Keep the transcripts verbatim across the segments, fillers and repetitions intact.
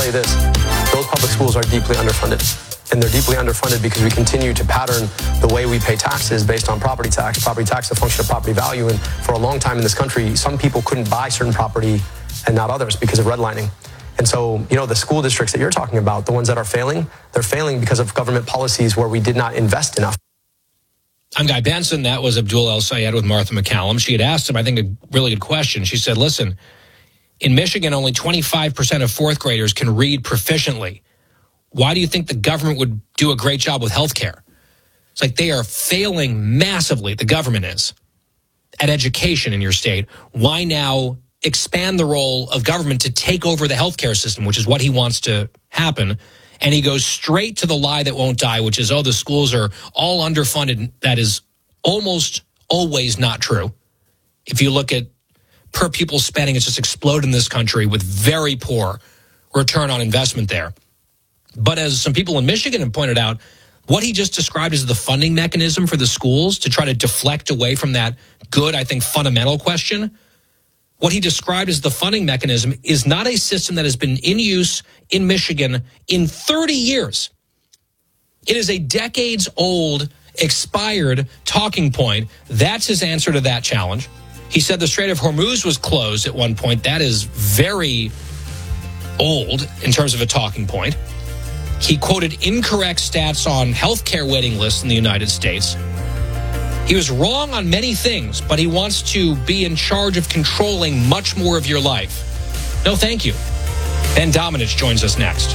tell you this, those public schools are deeply underfunded. And they're deeply underfunded because we continue to pattern the way we pay taxes based on property tax. Property tax is a function of property value. And for a long time in this country, some people couldn't buy certain property and not others because of redlining. And so, you know, the school districts that you're talking about, the ones that are failing, they're failing because of government policies where we did not invest enough. I'm Guy Benson. That was Abdul El Sayed with Martha McCallum. She had asked him, I think, a really good question. She said, listen, in Michigan, only twenty-five percent of fourth graders can read proficiently. Why do you think the government would do a great job with healthcare? It's like they are failing massively, the government is, at education in your state. Why now expand the role of government to take over the healthcare system, which is what he wants to happen? And he goes straight to the lie that won't die, which is, oh, the schools are all underfunded. That is almost always not true. If you look at per pupil spending, it's just exploded in this country with very poor return on investment there. But as some people in Michigan have pointed out, what he just described as the funding mechanism for the schools to try to deflect away from that good, I think, fundamental question, what he described as the funding mechanism is not a system that has been in use in Michigan in thirty years. It is a decades-old, expired talking point. That's his answer to that challenge. He said the Strait of Hormuz was closed at one point. That is very old in terms of a talking point. He quoted incorrect stats on healthcare waiting lists in the United States. He was wrong on many things, but he wants to be in charge of controlling much more of your life. No, thank you. Ben Domenech joins us next.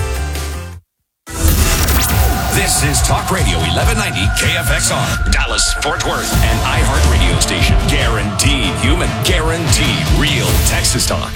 This is Talk Radio eleven ninety K F X R, Dallas, Fort Worth, an iHeart radio station. Guaranteed human, guaranteed real Texas talk.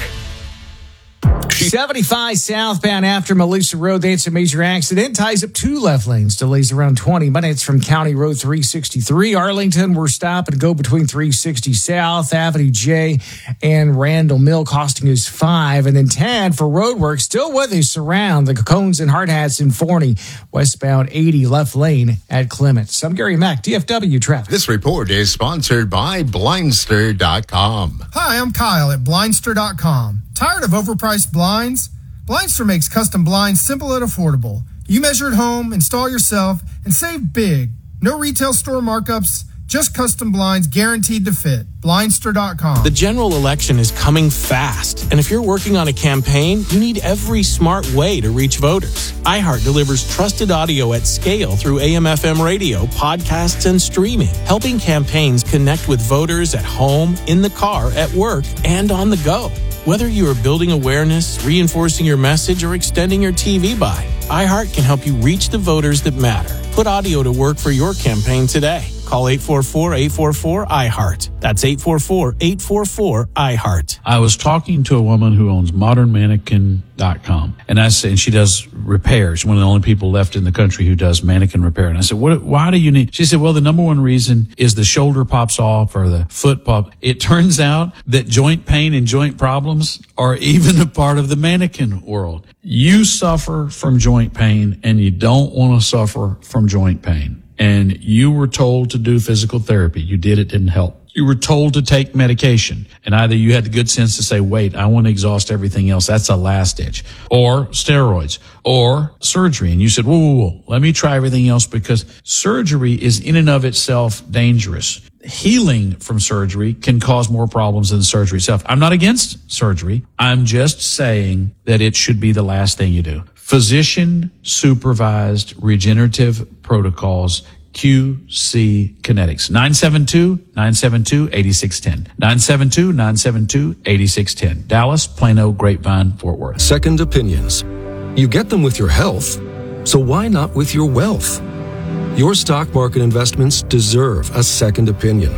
seventy-five southbound after Melissa Road. That's a major accident. Ties up two left lanes. Delays around twenty minutes from County Road three sixty-three. Arlington, we're stopping to go between three sixty South, Avenue J, and Randall Mill, costing us five. And then ten for road work. Still with us around the Cones and Hard Hats in Forney. Westbound eighty, left lane at Clements. I'm Gary Mack, D F W Traffic. This report is sponsored by Blindster dot com. Hi, I'm Kyle at Blindster dot com. Tired of overpriced blinds? Blindster makes custom blinds simple and affordable. You measure at home, install yourself, and save big. No retail store markups, just custom blinds guaranteed to fit. Blindster dot com. The general election is coming fast, and if you're working on a campaign, you need every smart way to reach voters. iHeart delivers trusted audio at scale through A M F M radio, podcasts, and streaming, helping campaigns connect with voters at home, in the car, at work, and on the go. Whether you are building awareness, reinforcing your message, or extending your T V buy, iHeart can help you reach the voters that matter. Put audio to work for your campaign today. Call eight four four, eight four four, I heart. That's eight four four, eight four four, I heart. I was talking to a woman who owns modern mannequin dot com, and I said, and she does repairs. One of the only people left in the country who does mannequin repair. And I said, what, why do you need? She said, well, the number one reason is the shoulder pops off or the foot pop. It turns out that joint pain and joint problems are even a part of the mannequin world. You suffer from joint pain and you don't want to suffer from joint pain. And you were told to do physical therapy. You did, it didn't help. You were told to take medication, and either you had the good sense to say, wait, I want to exhaust everything else. That's a last ditch. Or steroids or surgery. And you said, whoa, whoa, whoa, let me try everything else, because surgery is in and of itself dangerous. Healing from surgery can cause more problems than surgery itself. I'm not against surgery. I'm just saying that it should be the last thing you do. Physician supervised regenerative protocols, Q C Kinetics. nine seven two, nine seven two, eight six one zero. nine seven two, nine seven two, eight six one zero. Dallas, Plano, Grapevine, Fort Worth. Second opinions. You get them with your health, so why not with your wealth? Your stock market investments deserve a second opinion.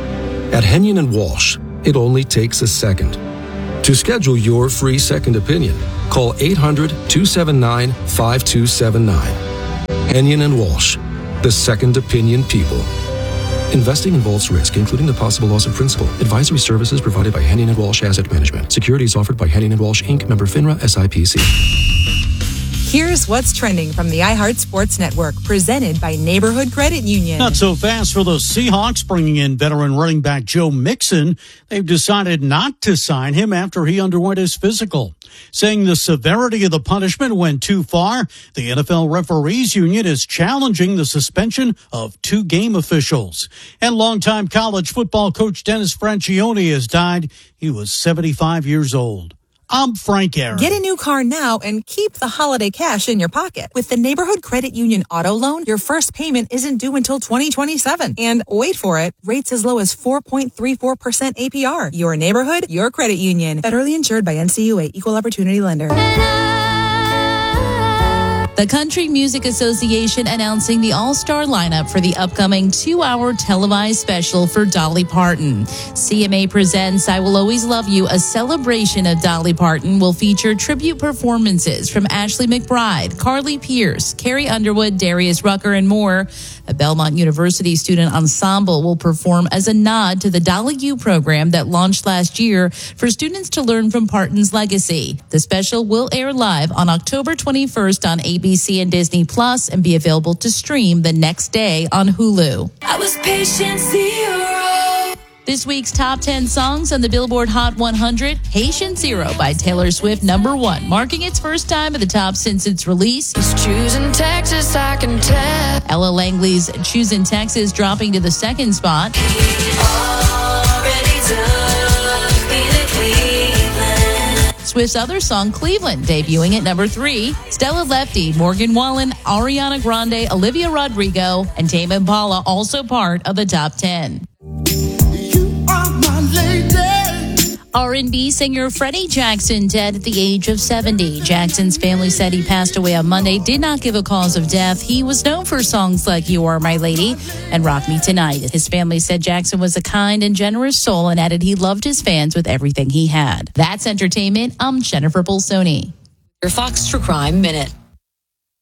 At Henyon and Walsh, it only takes a second. To schedule your free second opinion, call eight hundred, two seven nine, five two seven nine. Henyon and Walsh, the second opinion people. Investing involves risk, including the possible loss of principal. Advisory services provided by Henyon and Walsh Asset Management. Securities offered by Henyon and Walsh, Incorporated. Member FINRA S I P C. Here's what's trending from the iHeart Sports Network, presented by Neighborhood Credit Union. Not so fast for the Seahawks, bringing in veteran running back Joe Mixon. They've decided not to sign him after he underwent his physical, saying the severity of the punishment went too far. The N F L Referees Union is challenging the suspension of two game officials. And longtime college football coach Dennis Franchione has died. He was seventy-five years old. I'm Frank Aaron. Get a new car now and keep the holiday cash in your pocket. With the Neighborhood Credit Union Auto Loan, your first payment isn't due until twenty twenty-seven. And wait for it, rates as low as four point three four percent A P R. Your neighborhood, your credit union. Federally insured by N C U A, Equal Opportunity Lender. The Country Music Association announcing the all-star lineup for the upcoming two-hour televised special for Dolly Parton. C M A presents I Will Always Love You, a celebration of Dolly Parton, will feature tribute performances from Ashley McBryde, Carly Pierce, Carrie Underwood, Darius Rucker, and more. A Belmont University student ensemble will perform as a nod to the Dolly U program that launched last year for students to learn from Parton's legacy. The special will air live on October twenty-first on A B C and Disney Plus and be available to stream the next day on Hulu. I was patient zero. This week's top ten songs on the Billboard Hot one hundred, Patient Zero by Taylor Swift, number one, marking its first time at the top since its release. Choosing Texas, I can tell. Ella Langley's Choosing Texas dropping to the second spot. Swift's other song, Cleveland, debuting at number three. Stella Lefty, Morgan Wallen, Ariana Grande, Olivia Rodrigo, and Tame Impala also part of the top ten. You are my lady. R and B singer Freddie Jackson dead at the age of seventy. Jackson's family said he passed away on Monday, did not give a cause of death. He was known for songs like You Are My Lady and Rock Me Tonight. His family said Jackson was a kind and generous soul and added he loved his fans with everything he had. That's entertainment. I'm Jennifer Bolsoni. Your Fox True Crime Minute.